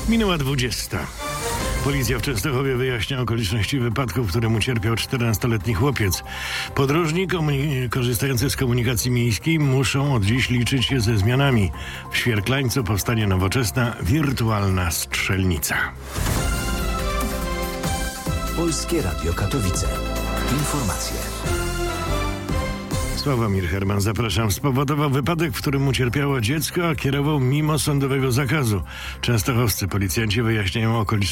Minęła 20. Policja w Częstochowie wyjaśnia okoliczności wypadku, w którym ucierpiał 14-letni chłopiec. Podróżni korzystający z komunikacji miejskiej muszą od dziś liczyć się ze zmianami. W Świerklańcu powstanie nowoczesna, wirtualna strzelnica. Polskie Radio Katowice. Informacje. Sławomir Herman, zapraszam. Spowodował wypadek, w którym ucierpiało dziecko, a kierował mimo sądowego zakazu. Częstochowscy policjanci wyjaśniają okoliczności